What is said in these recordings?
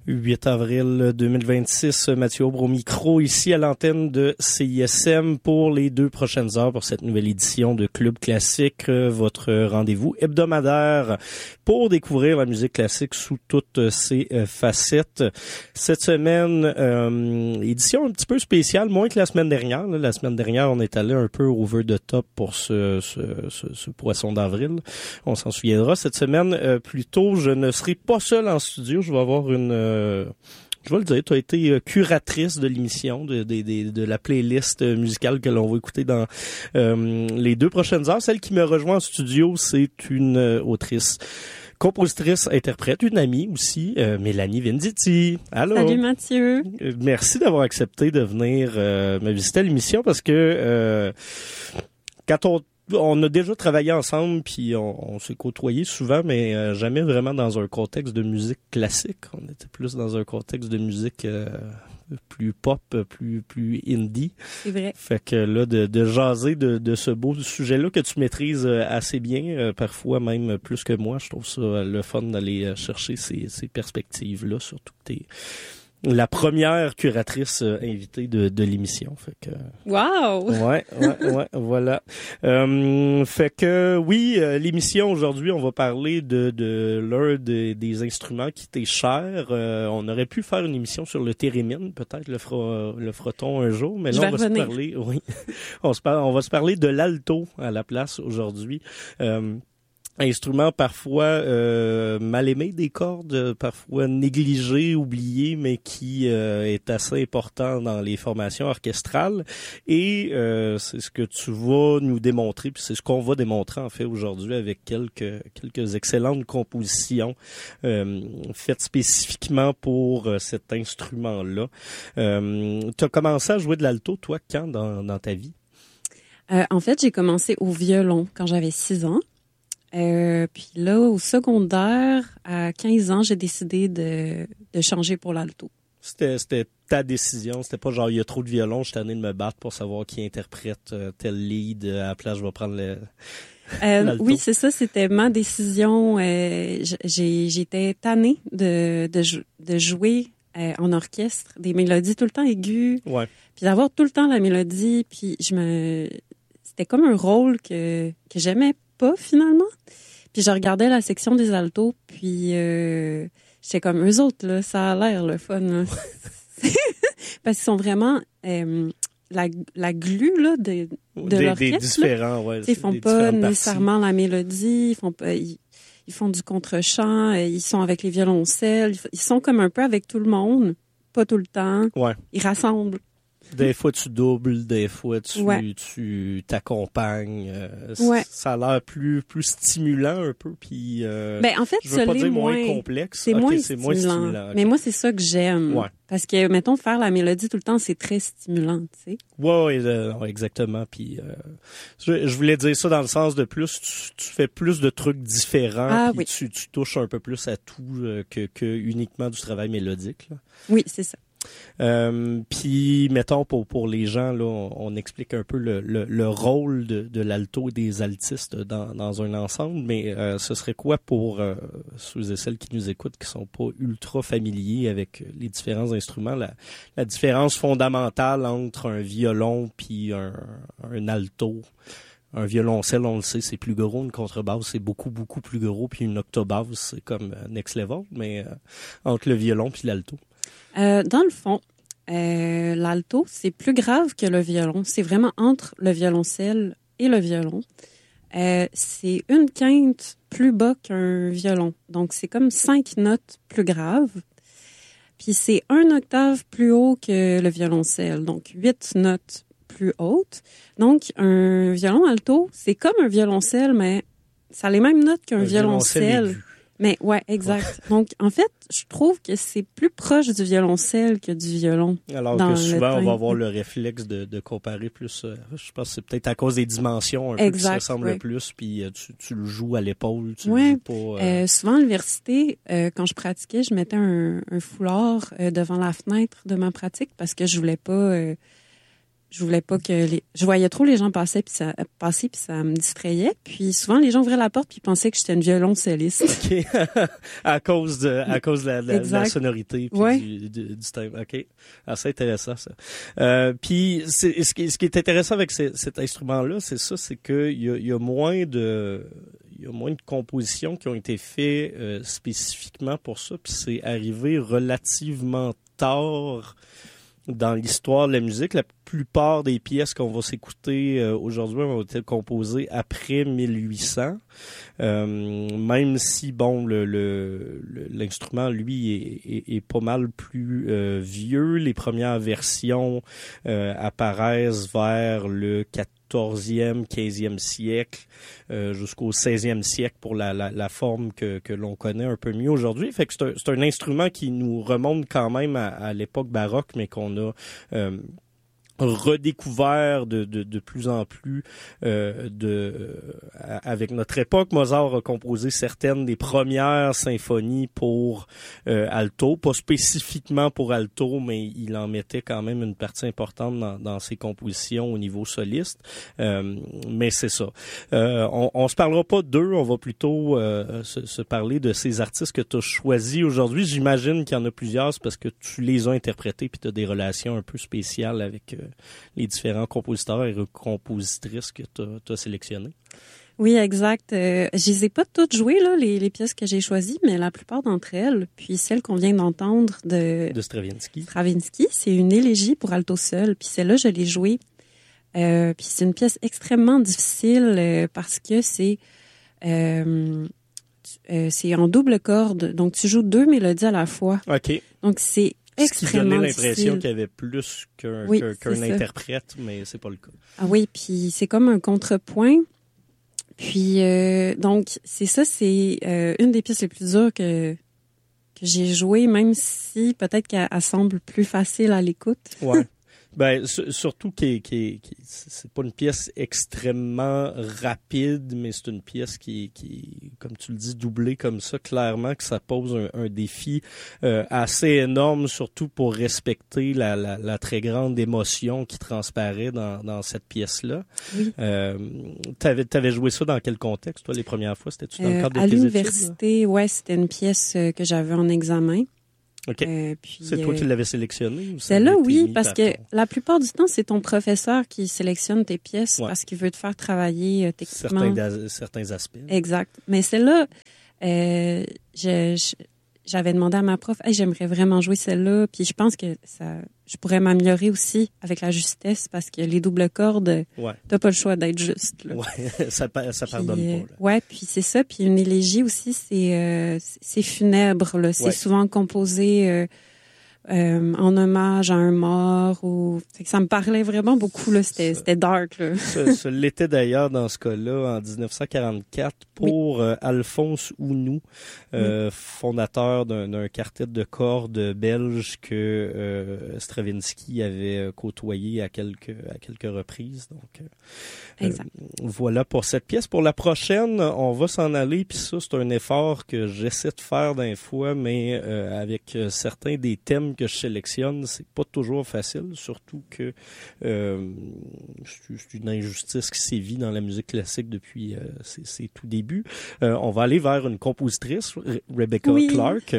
8 avril 2026, Mathieu Aubre au micro, ici à l'antenne de CISM pour les 2 prochaines heures pour cette nouvelle édition de Club Classique, votre rendez-vous hebdomadaire pour découvrir la musique classique sous toutes ses facettes. Cette semaine, édition un petit peu spéciale, moins que la semaine dernière. La semaine dernière, on est allé un peu over the top pour ce poisson d'avril. On s'en souviendra. Cette semaine, plutôt, je ne serai pas seul en studio. Je vais avoir je vais le dire, tu as été curatrice de l'émission, de la playlist musicale que l'on va écouter dans les 2 prochaines heures. Celle qui me rejoint en studio, c'est une autrice, compositrice, interprète, une amie aussi, Mélanie Venditti. Allô. Salut Mathieu. Merci d'avoir accepté de venir me visiter à l'émission parce que quand on a déjà travaillé ensemble, puis on s'est côtoyé souvent, mais jamais vraiment dans un contexte de musique classique. On était plus dans un contexte de musique plus pop, plus indie. C'est vrai. Fait que là, de jaser de ce beau sujet-là que tu maîtrises assez bien, parfois même plus que moi, je trouve ça le fun d'aller chercher ces perspectives-là, surtout que t'es la première curatrice invitée de l'émission. Fait que Wow! Ouais, voilà. Fait que oui, l'émission aujourd'hui, on va parler de l'un des instruments qui t'est cher. On aurait pu faire une émission sur le thérémine, peut-être le fera-t-on un jour, mais là on va se parler, oui. On va se parler de l'alto à la place aujourd'hui. Instrument parfois mal aimé des cordes, parfois négligé, oublié, mais qui est assez important dans les formations orchestrales. Et c'est ce que tu vas nous démontrer, puis c'est ce qu'on va démontrer en fait aujourd'hui avec quelques excellentes compositions faites spécifiquement pour cet instrument-là. Tu as commencé à jouer de l'alto, toi, quand dans ta vie? En fait, j'ai commencé au violon quand j'avais 6 ans. Puis là, au secondaire, à 15 ans, j'ai décidé de changer pour l'alto. C'était ta décision, c'était pas genre il y a trop de violon, je suis tanné de me battre pour savoir qui interprète tel lead, à la place je vais prendre l'alto. Oui, c'est ça, c'était ma décision. J'étais tannée de jouer en orchestre des mélodies tout le temps aiguës, ouais. Puis d'avoir tout le temps la mélodie, puis c'était comme un rôle que j'aimais pas finalement. Puis je regardais la section des altos, puis j'étais comme eux autres là, ça a l'air le fun là. Parce qu'ils sont vraiment la glue là de l'orchestre. Des différents, ouais. Ils font pas nécessairement la mélodie, ils font du contre-chant, ils sont avec les violoncelles, ils sont comme un peu avec tout le monde, pas tout le temps. Ouais. Ils rassemblent. Des fois, tu doubles, des fois, tu t'accompagnes. Ouais. Ça a l'air plus stimulant un peu. Puis, en fait, je veux pas dire moins complexe. C'est moins stimulant. Okay. Mais moi, c'est ça que j'aime. Ouais. Parce que, mettons, faire la mélodie tout le temps, c'est très stimulant, tu sais. Ouais, exactement. Puis, je voulais dire ça dans le sens de plus, tu fais plus de trucs différents. Ah, puis oui. tu touches un peu plus à tout que uniquement du travail mélodique, là. Oui, c'est ça. Puis mettons pour les gens là, on explique un peu le rôle de l'alto et des altistes dans un ensemble, mais ce serait quoi pour ceux et celles qui nous écoutent qui sont pas ultra familiers avec les différents instruments, la différence fondamentale entre un violon puis un alto? Un violoncelle, on le sait, c'est plus gros. Une contrebasse, c'est beaucoup, beaucoup plus gros. Puis une octobasse, c'est comme next level. Mais entre le violon puis l'alto. Dans le fond, l'alto, c'est plus grave que le violon. C'est vraiment entre le violoncelle et le violon. C'est une quinte plus bas qu'un violon. Donc, c'est comme 5 notes plus graves. Puis, c'est 1 octave plus haut que le violoncelle. Donc, 8 notes plus hautes. Donc, un violon alto, c'est comme un violoncelle, mais ça a les mêmes notes qu'un violoncelle. Mais ouais, exact. Donc, en fait, je trouve que c'est plus proche du violoncelle que du violon. Alors que souvent, on va avoir le réflexe de comparer plus. Je pense que c'est peut-être à cause des dimensions un peu qui se ressemblent le plus, puis tu le joues à l'épaule, tu le joues pas... Souvent, à l'université, quand je pratiquais, je mettais un foulard devant la fenêtre de ma pratique parce que je voulais pas je voulais pas que je voyais trop les gens passer puis ça me distrayait. Puis souvent les gens ouvraient la porte puis ils pensaient que j'étais une violoncelliste. OK. à cause de la sonorité puis du thème. OK. Ah, c'est intéressant ça. Puis ce qui est intéressant avec cet instrument-là, c'est ça, c'est que il y a moins de compositions qui ont été faites spécifiquement pour ça, puis c'est arrivé relativement tard dans l'histoire de la musique. La plupart des pièces qu'on va s'écouter aujourd'hui ont été composées après 1800. Même si, bon, l'instrument, lui, est pas mal plus vieux. Les premières versions apparaissent vers le 14e, 15e siècle, jusqu'au 16e siècle pour la forme que l'on connaît un peu mieux aujourd'hui. Fait que c'est un instrument qui nous remonte quand même à l'époque baroque, mais qu'on a redécouvert de plus en plus avec notre époque. Mozart a composé certaines des premières symphonies pour alto, pas spécifiquement pour alto, mais il en mettait quand même une partie importante dans ses compositions au niveau soliste. Mais c'est ça. On se parlera pas d'eux, on va plutôt se parler de ces artistes que tu as choisis aujourd'hui. J'imagine qu'il y en a plusieurs, c'est parce que tu les as interprétés puis tu as des relations un peu spéciales avec les différents compositeurs et compositrices que tu as sélectionnés. Oui, exact. Je les ai pas toutes jouées, là, les pièces que j'ai choisies, mais la plupart d'entre elles, puis celle qu'on vient d'entendre de Stravinsky, c'est une élégie pour alto seul, puis celle-là, je l'ai jouée. Puis c'est une pièce extrêmement difficile parce que c'est en double corde, donc tu joues 2 mélodies à la fois. OK. Donc c'est extrêmement difficile. Ce qui donnait l'impression qu'il y avait plus qu'un interprète, mais c'est pas le cas. Ah oui, puis c'est comme un contrepoint. Puis donc c'est ça, c'est une des pièces les plus dures que j'ai jouées, même si peut-être qu'elle semble plus facile à l'écoute. Ouais. Ben surtout c'est pas une pièce extrêmement rapide, mais c'est une pièce qui comme tu le dis, doublée comme ça, clairement que ça pose un défi assez énorme, surtout pour respecter la très grande émotion qui transparaît dans cette pièce-là. Oui. T'avais joué ça dans quel contexte, toi, les premières fois? C'était-tu dans le cadre de tes études? À l'université, ouais, c'était une pièce que j'avais en examen. OK. Puis, c'est toi qui l'avais sélectionné? Celle-là, oui, parce que la plupart du temps, c'est ton professeur qui sélectionne tes pièces parce qu'il veut te faire travailler techniquement. Certains aspects. Exact. Mais celle-là, j'avais demandé à ma prof, hey, j'aimerais vraiment jouer celle-là, puis je pense que je pourrais m'améliorer aussi avec la justesse parce que les doubles cordes, t'as pas le choix d'être juste. Là. Ouais, ça pardonne pas. Là. Ouais, puis c'est ça. Puis une élégie aussi, c'est funèbre. Là. C'est souvent composé en hommage à un mort. Fait que ça me parlait vraiment beaucoup. Là. C'était dark. Là. Ça l'était d'ailleurs dans ce cas-là en 1944 pour Alphonse Hounou, fondateur d'un quartet de cordes belge que Stravinsky avait côtoyé à quelques reprises. Donc, voilà pour cette pièce. Pour la prochaine, on va s'en aller. Puis ça, c'est un effort que j'essaie de faire d'un fois, mais avec certains des thèmes que je sélectionne, c'est pas toujours facile, surtout que c'est une injustice qui sévit dans la musique classique depuis ses tout débuts. On va aller vers une compositrice, Rebecca Clark.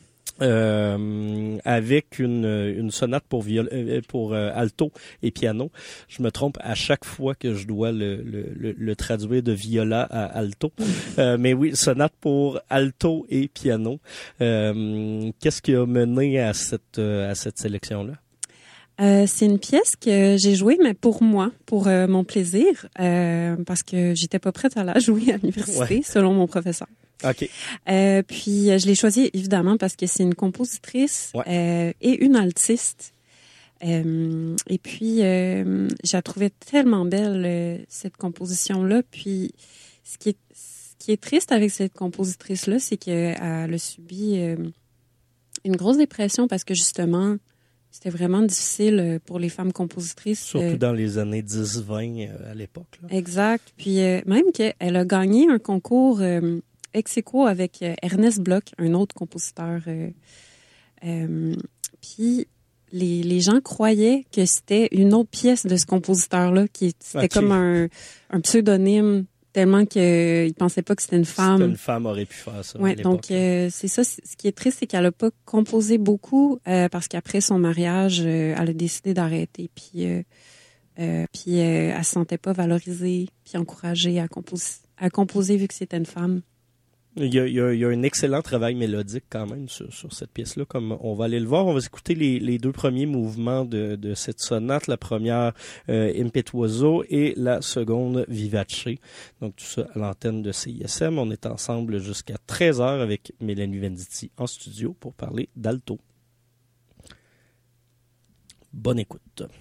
Avec une sonate pour alto et piano. Je me trompe à chaque fois que je dois le traduire de viola à alto. Mais oui, sonate pour alto et piano. Qu'est-ce qui a mené à cette sélection-là? C'est une pièce que j'ai jouée, mais pour moi, pour mon plaisir, parce que j'étais pas prête à la jouer à l'université, selon mon professeur. OK. Puis je l'ai choisie évidemment parce que c'est une compositrice et une altiste. Et puis je la trouvais tellement belle cette composition-là. Puis ce qui est triste avec cette compositrice-là, c'est qu'elle a subi une grosse dépression parce que justement c'était vraiment difficile pour les femmes compositrices. Surtout dans les années 10-20 à l'époque. Là. Exact. Puis même qu'elle a gagné un concours ex aequo avec Ernest Bloch, un autre compositeur. Puis les gens croyaient que c'était une autre pièce de ce compositeur-là, c'était comme un pseudonyme, tellement qu'ils pensaient pas que c'était une femme. C'était une femme aurait pu faire ça. Ouais, donc c'est ça. Ce qui est triste, c'est qu'elle a pas composé beaucoup parce qu'après son mariage, elle a décidé d'arrêter. Puis elle se sentait pas valorisée puis encouragée à composer vu que c'était une femme. Il y a un excellent travail mélodique quand même sur cette pièce-là, comme on va aller le voir. On va écouter les deux premiers mouvements de cette sonate. La première, Impetuoso, et la seconde, Vivace. Donc tout ça à l'antenne de CISM. On est ensemble jusqu'à 13h avec Mélanie Venditti en studio pour parler d'alto. Bonne écoute.